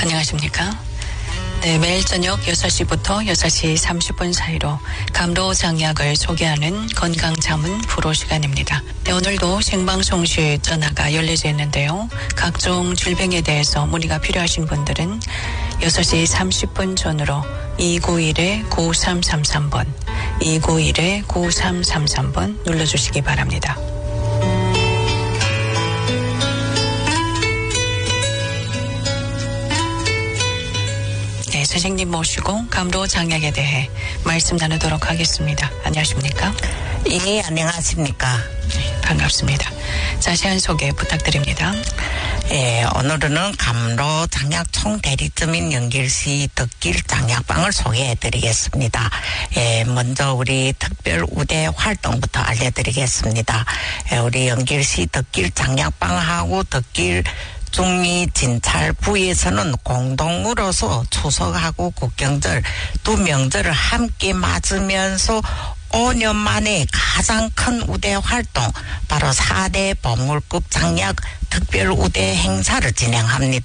안녕하십니까? 네, 매일 저녁 6시부터 6시 30분 사이로 감로장약을 소개하는 건강자문 프로 시간입니다. 네, 오늘도 생방송 시 전화가 열려져 있는데요. 각종 질병에 대해서 문의가 필요하신 분들은 6시 30분 전으로 291-9333번, 291-9333번 눌러주시기 바랍니다. 네, 선생님 모시고 감로장약에 대해 말씀 나누도록 하겠습니다. 안녕하십니까? 예, 안녕하십니까? 네, 반갑습니다. 자세한 소개 부탁드립니다. 예, 오늘은 감로장약 총대리점인 연길시 덕길 장약방을 소개해드리겠습니다. 예, 먼저 우리 특별 우대 활동부터 알려드리겠습니다. 예, 우리 연길시 덕길 장약방하고 덕길 중리 진찰부에서는 공동으로서 추석하고 국경절 두 명절을 함께 맞으면서 5년 만에 가장 큰 우대 활동, 바로 4대 보물급 장약 특별 우대 행사를 진행합니다.